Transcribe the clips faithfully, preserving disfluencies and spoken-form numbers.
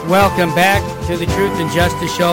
Welcome back to the Truth and Justice Show.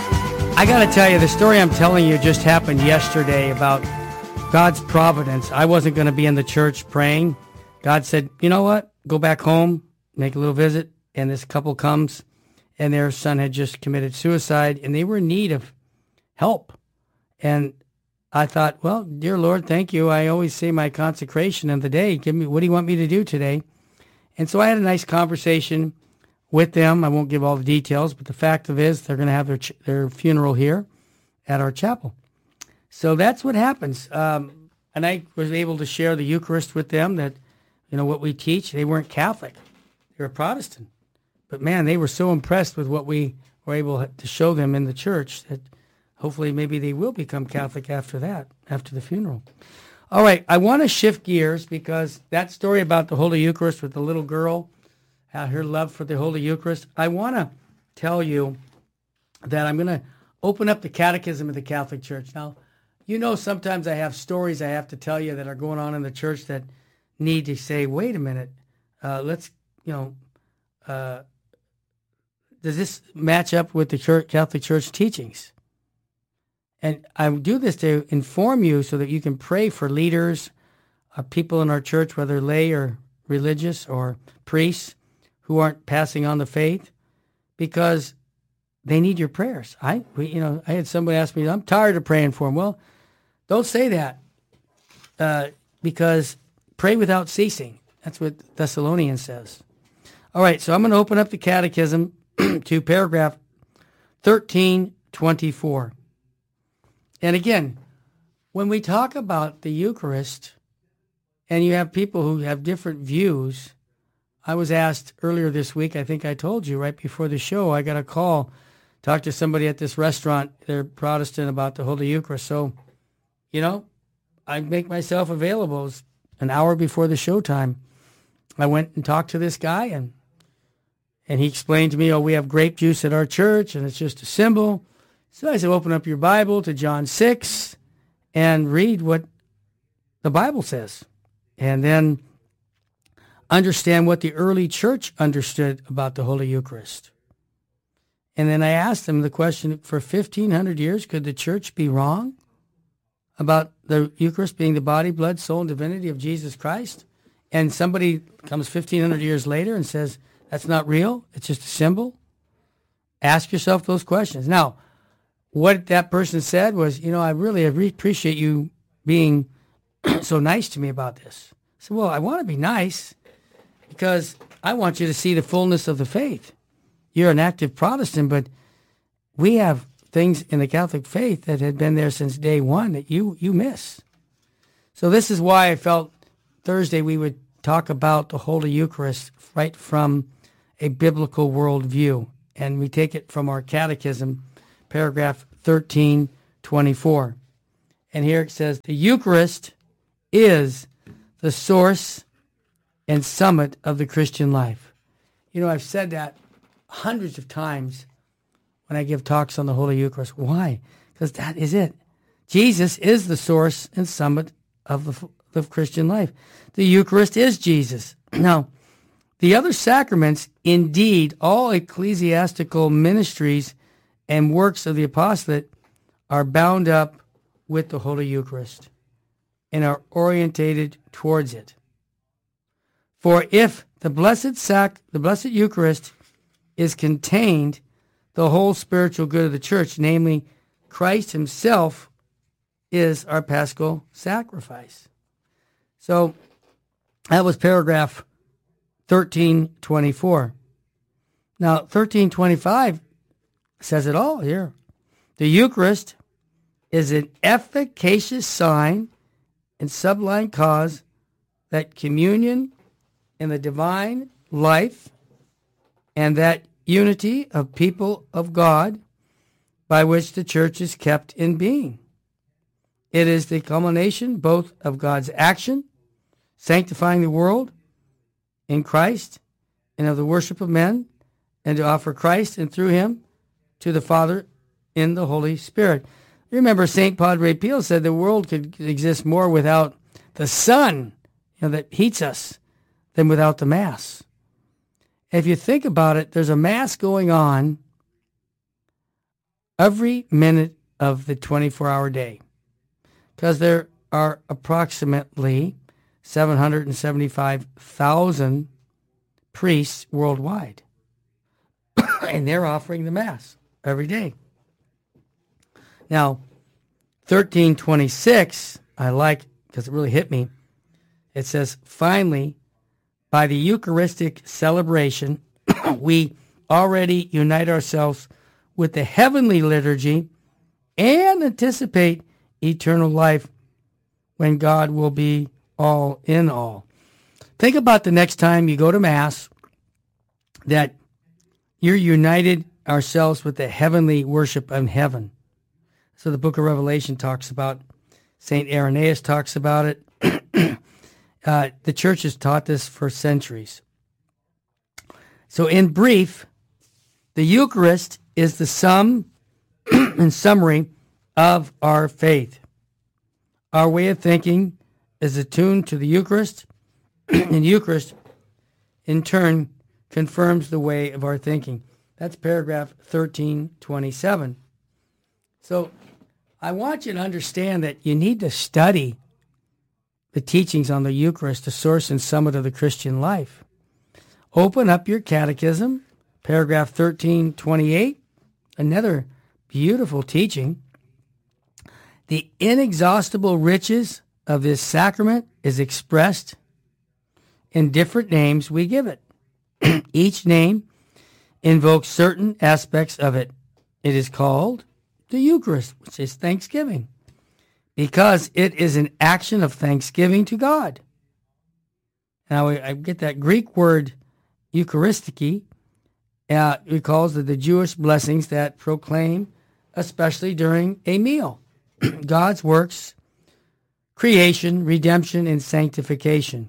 I got to tell you, the story I'm telling you just happened yesterday about God's providence. I wasn't going to be in the church praying. God said, you know what? Go back home, make a little visit. And this couple comes, and their son had just committed suicide, and they were in need of help. And I thought, well, dear Lord, thank you. I always say my consecration of the day. Give me, what do you want me to do today? And so I had a nice conversation with them. I won't give all the details, but the fact of it is they're going to have their ch- their funeral here at our chapel. So that's what happens. Um, and I was able to share the Eucharist with them, that, you know, what we teach. They weren't Catholic. They were Protestant. But, man, they were so impressed with what we were able to show them in the church that hopefully maybe they will become Catholic after that, after the funeral. All right, I want to shift gears because that story about the Holy Eucharist with the little girl, uh, her love for the Holy Eucharist, I want to tell you that I'm going to open up the Catechism of the Catholic Church. Now, you know, sometimes I have stories I have to tell you that are going on in the church that need to say, wait a minute, uh, let's, you know, uh, does this match up with the church, Catholic Church teachings? And I do this to inform you so that you can pray for leaders, uh, people in our church, whether lay or religious or priests, who aren't passing on the faith, because they need your prayers. I, we, you know, I had somebody ask me, I'm tired of praying for them. Well, don't say that, uh, because pray without ceasing. That's what Thessalonians says. All right, so I'm going to open up the Catechism to paragraph thirteen twenty-four. And again, when we talk about the Eucharist, and you have people who have different views, I was asked earlier this week, I think I told you right before the show, I got a call, talked to somebody at this restaurant, they're Protestant, about the Holy Eucharist. So, you know, I make myself available. It was an hour before the show time. I went and talked to this guy, and and he explained to me, oh, we have grape juice at our church, and it's just a symbol. So I said, open up your Bible to John six and read what the Bible says. And then understand what the early church understood about the Holy Eucharist. And then I asked him the question, for fifteen hundred years, could the church be wrong about the Eucharist being the body, blood, soul, and divinity of Jesus Christ? And somebody comes fifteen hundred years later and says, that's not real, it's just a symbol? Ask yourself those questions. Now, what that person said was, you know, I really appreciate you being so nice to me about this. I said, well, I want to be nice because I want you to see the fullness of the faith. You're an active Protestant, but we have things in the Catholic faith that had been there since day one that you, you miss. So this is why I felt Thursday we would talk about the Holy Eucharist right from a biblical worldview. And we take it from our catechism, paragraph thirteen twenty-four. And here it says, the Eucharist is the source and summit of the Christian life. You know, I've said that hundreds of times when I give talks on the Holy Eucharist. Why? Because that is it. Jesus is the source and summit of the, the Christian life. The Eucharist is Jesus. Now, the other sacraments, indeed, all ecclesiastical ministries and works of the apostolate are bound up with the Holy Eucharist and are orientated towards it. For if the blessed sac, the blessed Eucharist is contained, the whole spiritual good of the church, namely Christ himself, is our paschal sacrifice. So that was paragraph thirteen twenty-four. Now, thirteen twenty-five says it all here. The Eucharist is an efficacious sign and sublime cause that communion in the divine life and that unity of people of God by which the church is kept in being. It is the culmination both of God's action, sanctifying the world in Christ, and of the worship of men, and to offer Christ and through him to the Father in the Holy Spirit. Remember, Saint Padre Pio said the world could exist more without the sun, you know, that heats us, than without the Mass. If you think about it, there's a Mass going on every minute of the twenty-four hour day, because there are approximately seven hundred seventy-five thousand priests worldwide, and they're offering the Mass every day. Now, thirteen twenty-six, I like, because it really hit me. It says, finally, by the Eucharistic celebration, we already unite ourselves with the heavenly liturgy and anticipate eternal life when God will be all in all. Think about the next time you go to Mass that you're united ourselves with the heavenly worship in heaven. So the book of Revelation talks about, Saint Irenaeus talks about it. uh, the church has taught this for centuries. So in brief, the Eucharist is the sum and summary of our faith. Our way of thinking is attuned to the Eucharist, and Eucharist, in turn, confirms the way of our thinking. That's paragraph thirteen twenty-seven. So I want you to understand that you need to study the teachings on the Eucharist, the source and summit of the Christian life. Open up your catechism, paragraph thirteen twenty-eight, another beautiful teaching. The inexhaustible riches of this sacrament is expressed in different names we give it. Each name invokes certain aspects of it. It is called the Eucharist, which is thanksgiving, because it is an action of thanksgiving to God. Now, I get that Greek word Eucharistiki, uh, recalls the, the Jewish blessings that proclaim, especially during a meal, God's works, creation, redemption, and sanctification.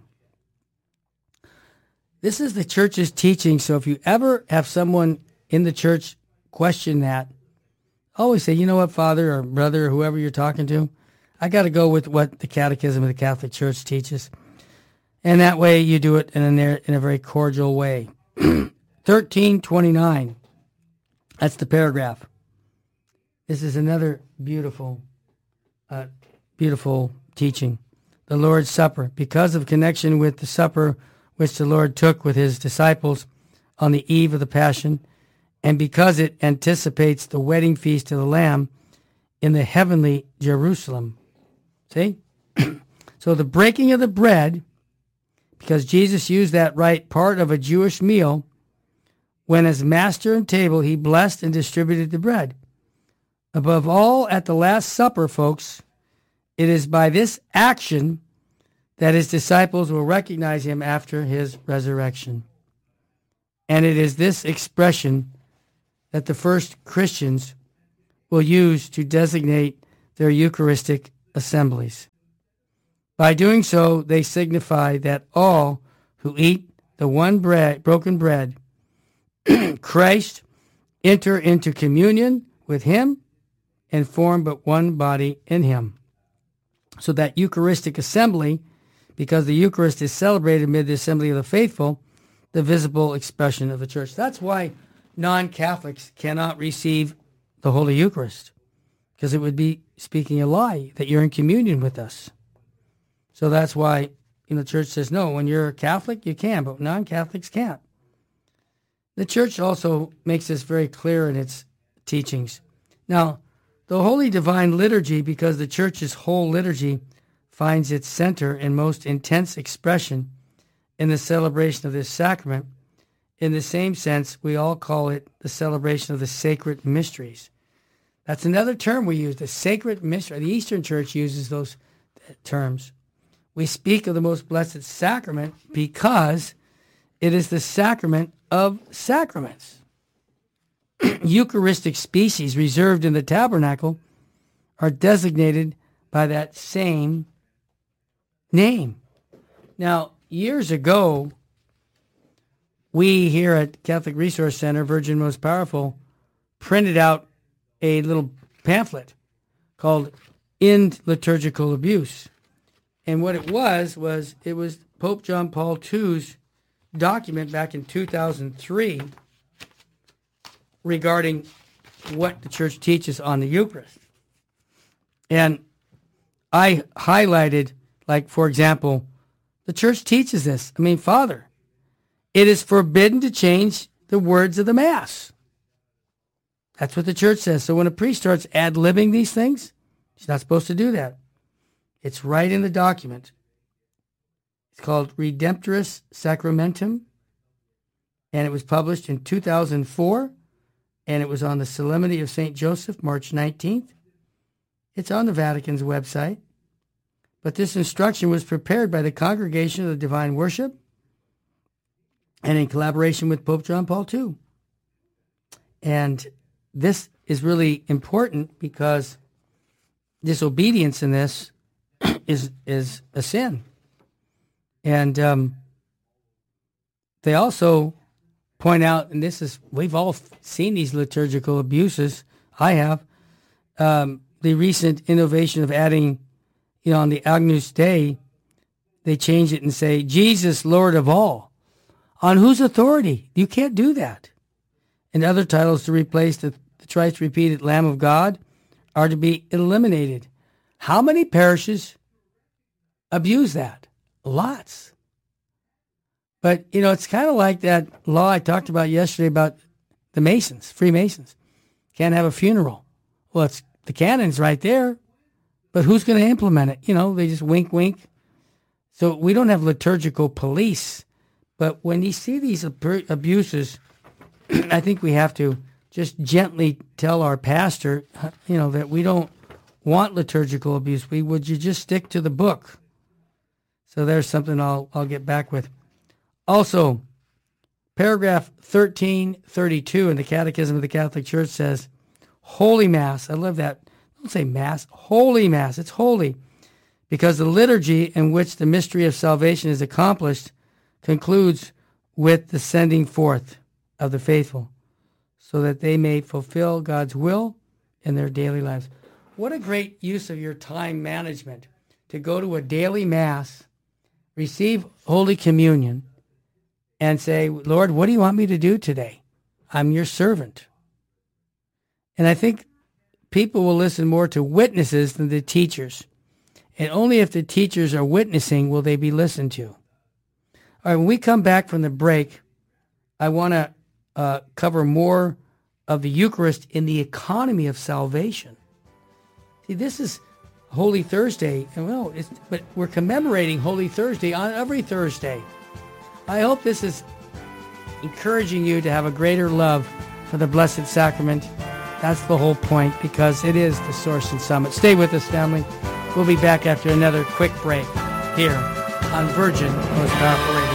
This is the church's teaching, so if you ever have someone in the church question that, always say, you know what, Father or brother or whoever you're talking to, I got to go with what the Catechism of the Catholic Church teaches. And that way you do it in a, in a very cordial way. thirteen twenty-nine, that's the paragraph. This is another beautiful, uh, beautiful teaching. The Lord's Supper. Because of connection with the supper which the Lord took with his disciples on the eve of the Passion, and because it anticipates the wedding feast of the Lamb in the heavenly Jerusalem. See? So the breaking of the bread, because Jesus used that right part of a Jewish meal, when as master and table he blessed and distributed the bread. Above all, at the Last Supper, folks, it is by this action that his disciples will recognize him after his resurrection. And it is this expression that the first Christians will use to designate their Eucharistic assemblies. By doing so, they signify that all who eat the one bread, broken bread, Christ, enter into communion with him and form but one body in him. So that Eucharistic assembly, because the Eucharist is celebrated amid the assembly of the faithful, the visible expression of the church. That's why non-Catholics cannot receive the Holy Eucharist, because it would be speaking a lie that you're in communion with us. So that's why, you know, the church says, no, when you're a Catholic, you can, but non-Catholics can't. The church also makes this very clear in its teachings. Now, the Holy Divine Liturgy, because the church's whole liturgy finds its center and most intense expression in the celebration of this sacrament, in the same sense, we all call it the celebration of the sacred mysteries. That's another term we use, the sacred mystery. The Eastern Church uses those terms. We speak of the most blessed sacrament because it is the sacrament of sacraments. Eucharistic species reserved in the tabernacle are designated by that same name. Now, years ago, we here at Catholic Resource Center, Virgin Most Powerful, printed out a little pamphlet called End Liturgical Abuse. And what it was, was it was Pope John Paul the Second's document back in two thousand three regarding what the church teaches on the Eucharist. And I highlighted, like, for example, the church teaches this. I mean, Father, it is forbidden to change the words of the Mass. That's what the church says. So when a priest starts ad-libbing these things, he's not supposed to do that. It's right in the document. It's called Redemptoris Sacramentum, and it was published in two thousand four, and it was on the Solemnity of Saint Joseph, March nineteenth. It's on the Vatican's website. But this instruction was prepared by the Congregation of the Divine Worship and in collaboration with Pope John Paul the Second. And this is really important because disobedience in this is is a sin. And um, they also point out, and this is, we've all seen these liturgical abuses. I have. Um, the recent innovation of adding, you know, on the Agnus Dei, they change it and say, Jesus, Lord of all. On whose authority? You can't do that. And other titles to replace the, the thrice repeated Lamb of God are to be eliminated. How many parishes abuse that? Lots. But, you know, it's kind of like that law I talked about yesterday about the Masons, Freemasons. Can't have a funeral. Well, it's the canon's right there, but who's going to implement it? You know, they just wink, wink. So we don't have liturgical police. But when you see these ab- abuses, I think we have to just gently tell our pastor, you know, that we don't want liturgical abuse. We would you just stick to the book. So there's something I'll I'll get back with. Also, paragraph thirteen thirty-two in the Catechism of the Catholic Church says, Holy Mass. I love that. Don't say Mass. Holy Mass. It's holy because the liturgy in which the mystery of salvation is accomplished concludes with the sending forth of the faithful so that they may fulfill God's will in their daily lives. What a great use of your time management to go to a daily Mass, receive Holy Communion, and say, Lord, what do you want me to do today? I'm your servant. And I think people will listen more to witnesses than the teachers. And only if the teachers are witnessing will they be listened to. All right, when we come back from the break, I want to uh, cover more of the Eucharist in the economy of salvation. See, this is Holy Thursday, and well, it's, but we're commemorating Holy Thursday on every Thursday. I hope this is encouraging you to have a greater love for the Blessed Sacrament. That's the whole point, because it is the source and summit. Stay with us, family. We'll be back after another quick break here on Virgin Most Powerful Radio.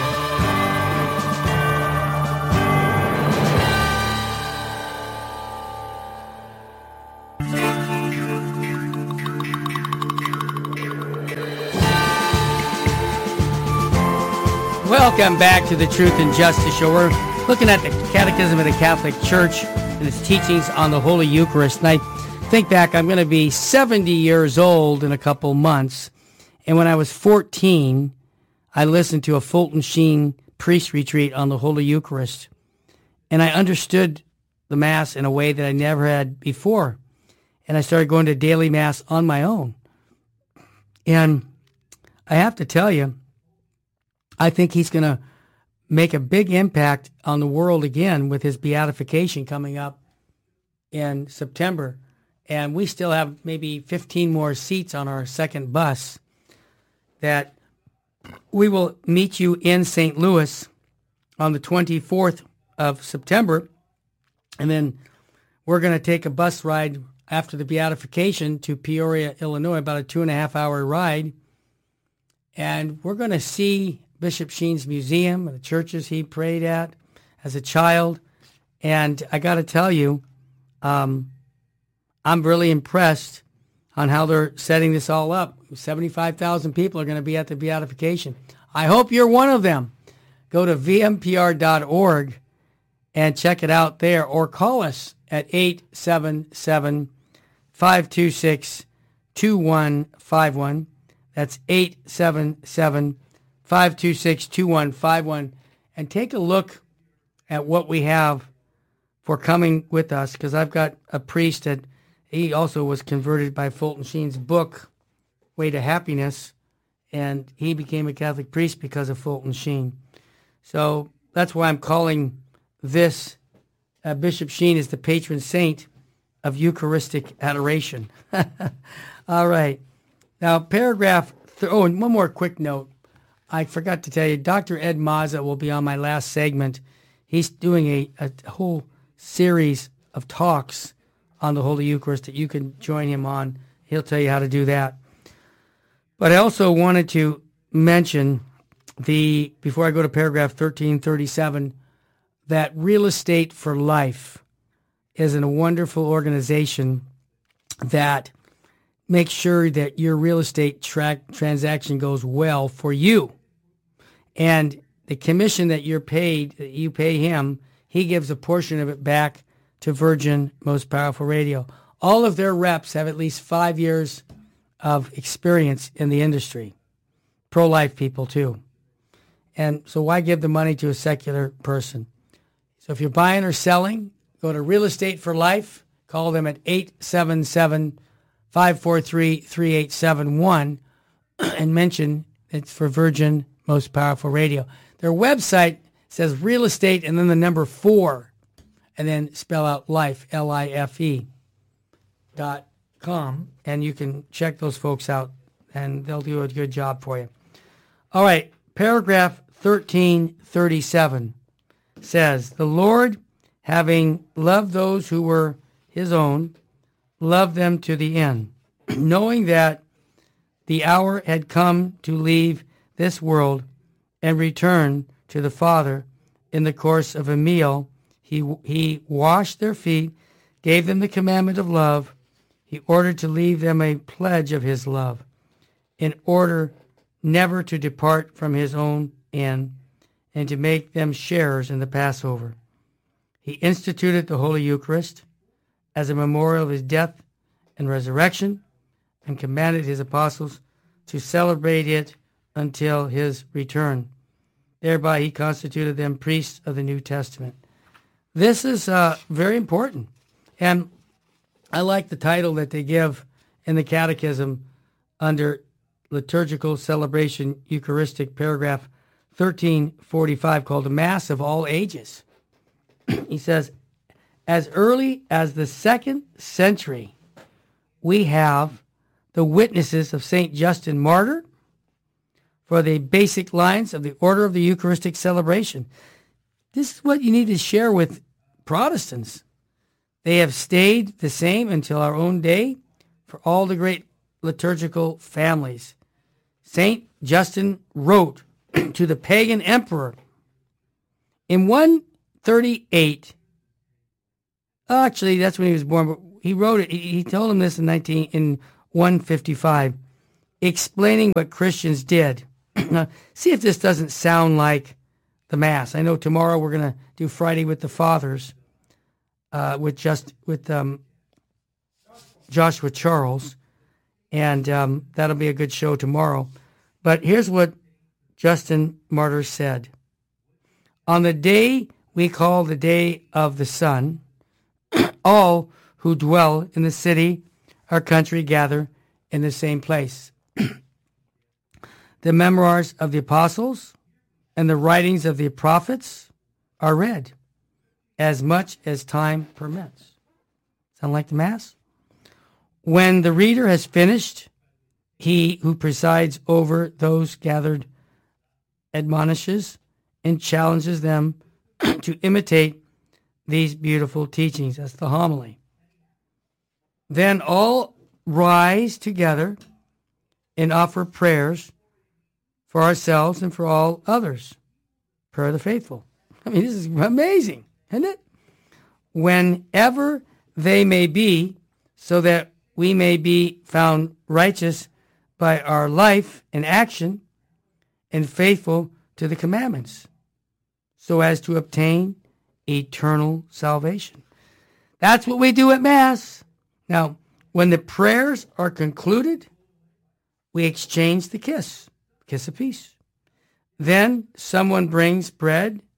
Welcome back to the Truth and Justice Show. We're looking at the Catechism of the Catholic Church and its teachings on the Holy Eucharist. And I think back, I'm going to be seventy years old in a couple months. And when I was fourteen, I listened to a Fulton Sheen priest retreat on the Holy Eucharist. And I understood the Mass in a way that I never had before. And I started going to daily Mass on my own. And I have to tell you, I think he's going to make a big impact on the world again with his beatification coming up in September. And we still have maybe fifteen more seats on our second bus that we will meet you in Saint Louis on the twenty-fourth of September. And then we're going to take a bus ride after the beatification to Peoria, Illinois, about a two and a half hour ride. And we're going to see Bishop Sheen's museum and the churches he prayed at as a child. And I got to tell you, um, I'm really impressed on how they're setting this all up. seventy-five thousand people are going to be at the beatification. I hope you're one of them. Go to v m p r dot org and check it out there, or call us at eight seven seven, five two six, two one five one. That's eight seven seven, five two six, two one five one. and take a look at what we have for coming with us, because I've got a priest that he also was converted by Fulton Sheen's book, Way to Happiness, and he became a Catholic priest because of Fulton Sheen. So that's why I'm calling this uh, Bishop Sheen is the patron saint of Eucharistic adoration. All right. Now, paragraph, th- oh, and one more quick note. I forgot to tell you, Doctor Ed Mazza will be on my last segment. He's doing a, a whole series of talks on the Holy Eucharist that you can join him on. He'll tell you how to do that. But I also wanted to mention the, before I go to paragraph thirteen thirty-seven, that Real Estate for Life is a wonderful organization that makes sure that your real estate tra- transaction goes well for you. And the commission that you're paid, that you pay him, he gives a portion of it back to Virgin Most Powerful Radio. All of their reps have at least five years of experience in the industry. Pro-life people, too. And so why give the money to a secular person? So if you're buying or selling, go to Real Estate for Life. Call them at eight seven seven, five four three, three eight seven one and mention it's for Virgin Most Powerful Radio. Their website says real estate and then the number four and then spell out life, L I F E, dot com. And you can check those folks out and they'll do a good job for you. All right, paragraph thirteen thirty-seven says, the Lord, having loved those who were his own, loved them to the end, knowing that the hour had come to leave this world and return to the Father. In the course of a meal, he, he washed their feet, gave them the commandment of love. He ordered to leave them a pledge of his love, in order never to depart from his own end, and to make them sharers in the Passover. He instituted the Holy Eucharist as a memorial of his death and resurrection, and commanded his apostles to celebrate it until his return. Thereby he constituted them priests of the New Testament. This is uh, very important. And I like the title that they give in the Catechism under Liturgical Celebration Eucharistic, paragraph thirteen forty-five, called the Mass of All Ages. He says, as early as the second century, we have the witnesses of Saint Justin Martyr for the basic lines of the order of the Eucharistic celebration. This is what you need to share with Protestants. They have stayed the same until our own day for all the great liturgical families. Saint Justin wrote to the pagan emperor in one thirty-eight. Actually, that's when he was born, but he wrote it. He told him this in nineteen in one fifty-five, explaining what Christians did. Now, see if this doesn't sound like the Mass. I know tomorrow we're going to do Friday with the Fathers, uh, with just with um, Joshua Charles, and um, that'll be a good show tomorrow. But here's what Justin Martyr said. On the day we call the Day of the Sun, all who dwell in the city or country gather in the same place. The memoirs of the apostles and the writings of the prophets are read as much as time permits. Sound like the Mass? When the reader has finished, he who presides over those gathered admonishes and challenges them to imitate these beautiful teachings. That's the homily. Then all rise together and offer prayers for ourselves and for all others. Prayer of the faithful. I mean, this is amazing, isn't it? Whenever they may be, so that we may be found righteous by our life and action and faithful to the commandments, so as to obtain eternal salvation. That's what we do at Mass. Now, when the prayers are concluded, we exchange the kiss, kiss of peace. Then someone brings bread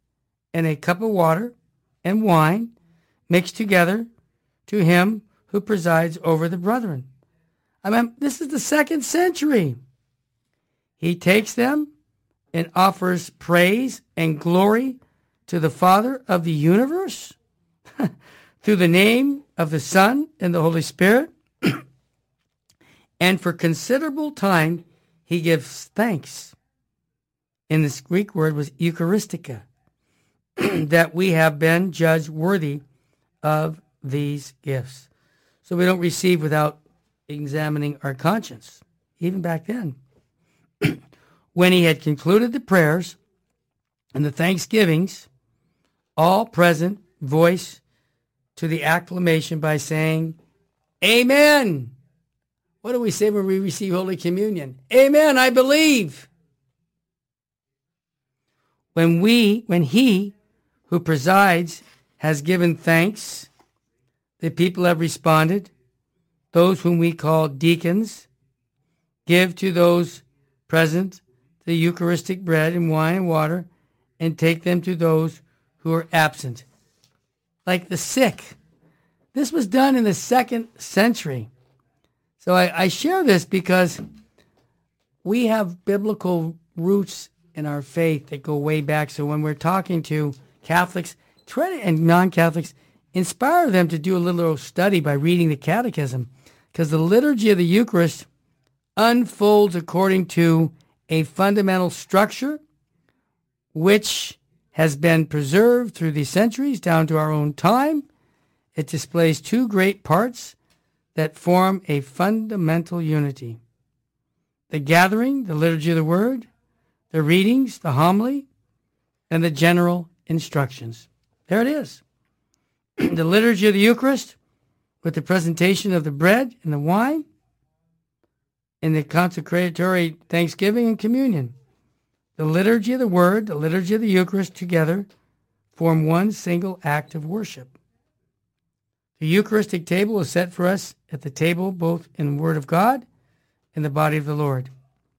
and a cup of water and wine mixed together to him who presides over the brethren. I mean, this is the second century. He takes them and offers praise and glory to the Father of the universe through the name of the Son and the Holy Spirit. And for considerable time, he gives thanks. And this Greek word was Eucharistica, that we have been judged worthy of these gifts. So we don't receive without examining our conscience, even back then. When he had concluded the prayers and the thanksgivings, all present voice to the acclamation by saying, Amen. What do we say when we receive Holy Communion? Amen, I believe. When we, when he who presides has given thanks, the people have responded. Those whom we call deacons give to those present the Eucharistic bread and wine and water, and take them to those who are absent, like the sick. This was done in the second century. So I, I share this because we have biblical roots in our faith that go way back. So when we're talking to Catholics try to, and non-Catholics, inspire them to do a little study by reading the Catechism, because the liturgy of the Eucharist unfolds according to a fundamental structure which has been preserved through the centuries down to our own time. It displays two great parts that form a fundamental unity: the gathering, the liturgy of the word, the readings, the homily, and the general instructions. There it is. The liturgy of the Eucharist with the presentation of the bread and the wine, and the consecratory thanksgiving and communion. The liturgy of the word, the liturgy of the Eucharist together form one single act of worship. The Eucharistic table is set for us at the table both in the Word of God and the body of the Lord.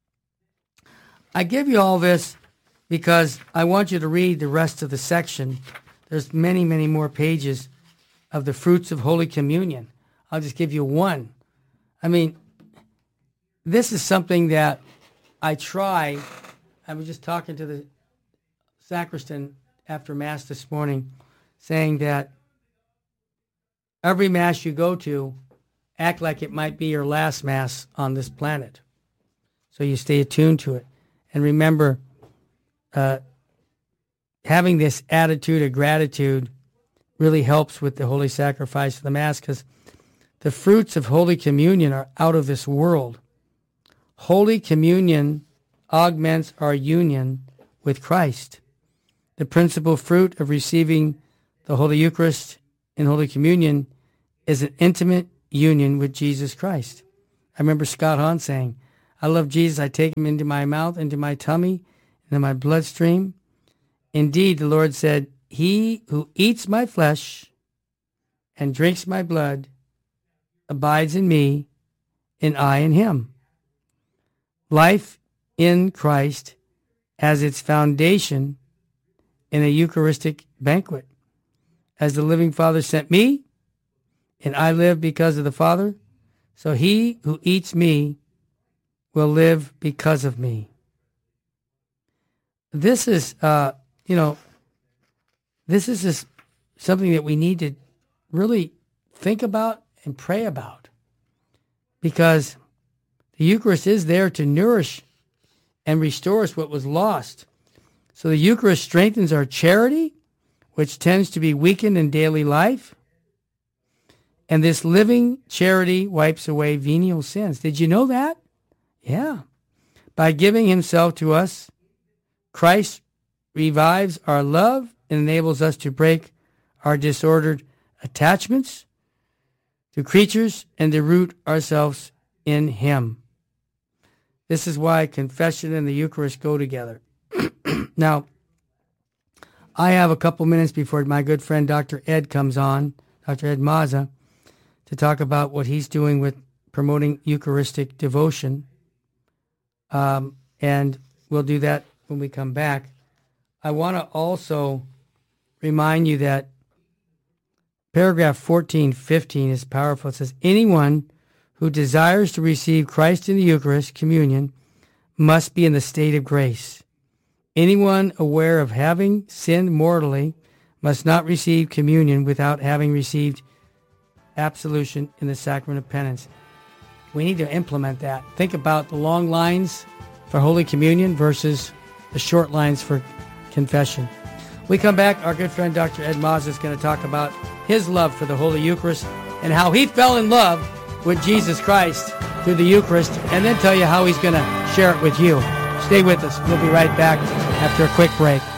I give you all this because I want you to read the rest of the section. There's many, many more pages of the fruits of Holy Communion. I'll just give you one. I mean, this is something that I try. I was just talking to the sacristan after Mass this morning, saying that every Mass you go to, act like it might be your last Mass on this planet. So you stay attuned to it. And remember, uh, having this attitude of gratitude really helps with the holy sacrifice of the Mass, because the fruits of Holy Communion are out of this world. Holy Communion augments our union with Christ. The principal fruit of receiving the Holy Eucharist in Holy Communion is an intimate union with Jesus Christ. I remember Scott Hahn saying, I love Jesus. I take him into my mouth, into my tummy, into my bloodstream. Indeed, the Lord said, he who eats my flesh and drinks my blood abides in me, and I in him. Life in Christ has its foundation in a Eucharistic banquet. As the living Father sent me, and I live because of the Father, so he who eats me will live because of me. This is, uh, you know, this is just something that we need to really think about and pray about, because the Eucharist is there to nourish and restore us what was lost. So the Eucharist strengthens our charity, which tends to be weakened in daily life. And this living charity wipes away venial sins. Did you know that? Yeah. By giving himself to us, Christ revives our love and enables us to break our disordered attachments to creatures and to root ourselves in him. This is why confession and the Eucharist go together. Now, I have a couple minutes before my good friend Doctor Ed comes on, Doctor Ed Maza, to talk about what he's doing with promoting Eucharistic devotion. Um, and we'll do that when we come back. I want to also remind you that paragraph fourteen fifteen is powerful. It says, anyone who desires to receive Christ in the Eucharist, communion, must be in the state of grace. Anyone aware of having sinned mortally must not receive communion without having received absolution in the sacrament of penance. We need to implement that. Think about the long lines for Holy Communion versus the short lines for confession. We come back, our good friend Doctor Ed Mazza is going to talk about his love for the Holy Eucharist and how he fell in love with Jesus Christ through the Eucharist, and then tell you how he's going to share it with you. Stay with us. We'll be right back after a quick break.